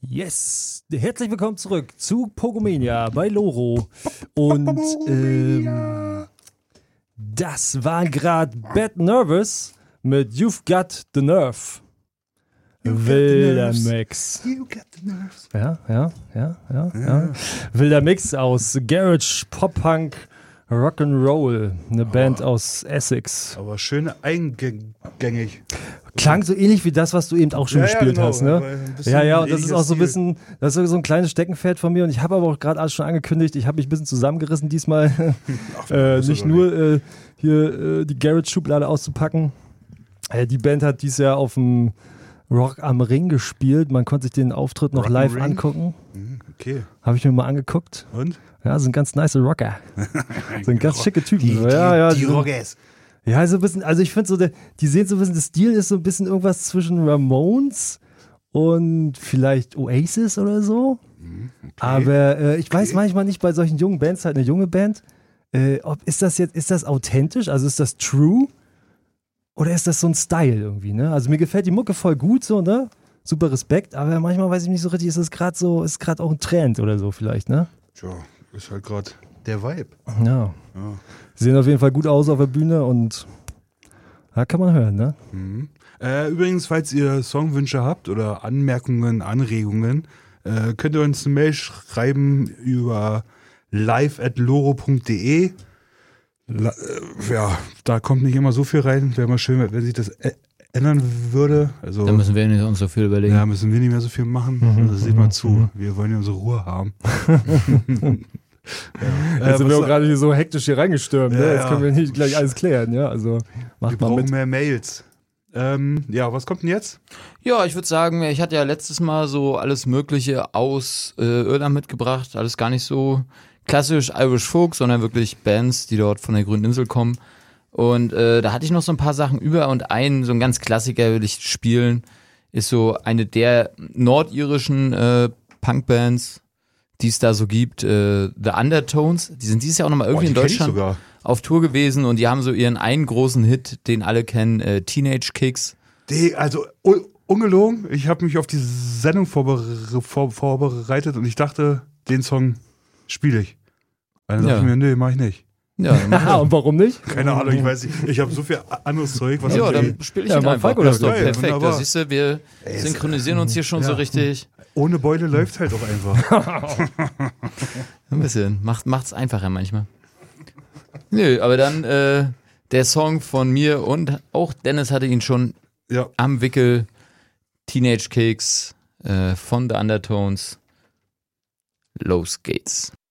Yes, herzlich willkommen zurück zu Pogomania bei Loro. Und das war gerade Bad Nervous mit You've Got the Nerve. Wilder Mix. You got the nerves. Ja. Wilder Mix aus Garage, Pop-Punk, Rock'n'Roll. Eine Band aus Essex. Aber schön eingängig. Klang so ähnlich wie das, was du eben auch schon gespielt genau, hast, ne? Ja, und das ist auch so ein bisschen, das ist so ein kleines Steckenpferd von mir und ich habe aber auch gerade alles schon angekündigt, ich habe mich ein bisschen zusammengerissen diesmal, nicht nur hier die Garage-Schublade auszupacken. Die Band hat dieses Jahr auf dem Rock am Ring gespielt, man konnte sich den Auftritt noch live angucken. Okay. Habe ich mir mal angeguckt. Und? Ja, sind ganz nice Rocker. Sind ganz schicke Typen. Die Rockers. Ja, so ein bisschen, also ich finde so, die sehen so ein bisschen, das Stil ist so ein bisschen irgendwas zwischen Ramones und vielleicht Oasis oder so. Okay. Aber ich weiß manchmal nicht bei solchen jungen Bands, halt eine junge Band, ist das authentisch, also ist das true oder ist das so ein Style irgendwie, ne? Also mir gefällt die Mucke voll gut, so, ne? Super Respekt, aber manchmal weiß ich nicht so richtig, ist gerade auch ein Trend oder so vielleicht, ne? Tja, ist halt gerade der Vibe. Ja. Sie sehen auf jeden Fall gut aus auf der Bühne und da kann man hören, ne? Mhm. Übrigens, falls ihr Songwünsche habt oder Anmerkungen, Anregungen, könnt ihr uns eine Mail schreiben über live@loro.de. Ja, da kommt nicht immer so viel rein. Wäre mal schön, wenn sich das ändern würde. Also, Da müssen wir nicht uns so viel überlegen. Ja, müssen wir nicht mehr so viel machen. Also, seht mal zu. Wir wollen ja unsere Ruhe haben. Jetzt sind wir auch gerade hier so hektisch hier reingestürmt. Ja, ne? Jetzt können wir nicht gleich alles klären. Ja? Also macht wir mal brauchen mit. mehr Mails. Ja, was kommt denn jetzt? Ja, ich würde sagen, ich hatte ja letztes Mal so alles Mögliche aus Irland mitgebracht. Alles gar nicht so klassisch Irish Folk, sondern wirklich Bands, die dort von der grünen Insel kommen. Und da hatte ich noch so ein paar Sachen über und so ein ganz Klassiker will ich spielen, ist so eine der nordirischen Punkbands, die es da so gibt, The Undertones. Die sind dieses Jahr auch nochmal irgendwie in Deutschland auf Tour gewesen und die haben so ihren einen großen Hit, den alle kennen, Teenage Kicks. Also ungelogen, ich habe mich auf die Sendung vorbereitet und ich dachte, den Song spiele ich. Dann dachte ich mir, nee, mach ich nicht. Ja, und warum nicht? Keine Ahnung, ich weiß nicht. Ich habe so viel anderes Zeug. Was dann spiele ich ihn einfach. Das ist doch geil, perfekt. wunderbar. Da siehst du, wir synchronisieren uns hier schon so richtig. Ohne Beule läuft halt auch einfach. Ein bisschen. Macht's einfacher manchmal. Nö, aber dann der Song von mir und auch Dennis hatte ihn schon am Wickel. Teenage Kicks von The Undertones. Los geht's.